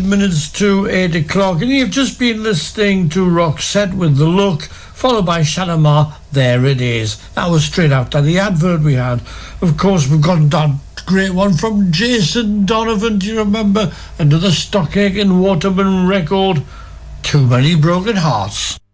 minutes to 8 o'clock, and you've just been listening to Roxette with The Look, followed by Shalimar, There It Is. That was straight after the advert we had. Of course, we've got that great one from Jason Donovan. Do you remember? Another Stockache and Waterman record, Too Many Broken Hearts.